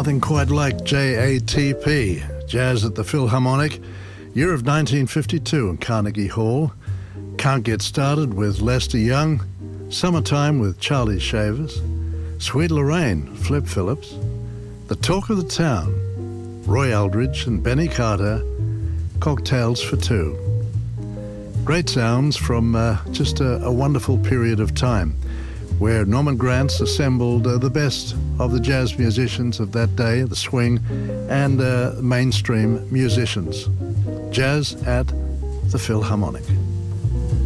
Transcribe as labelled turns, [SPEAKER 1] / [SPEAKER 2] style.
[SPEAKER 1] Nothing quite like JATP, Jazz at the Philharmonic, year of 1952 in Carnegie Hall. Can't Get Started with Lester Young, Summertime with Charlie Shavers, Sweet Lorraine, Flip Phillips, The Talk of the Town, Roy Eldridge and Benny Carter, Cocktails for Two. Great sounds from just a wonderful period of time where Norman Granz assembled the best of the jazz musicians of that day, the swing and mainstream musicians. Jazz at the Philharmonic.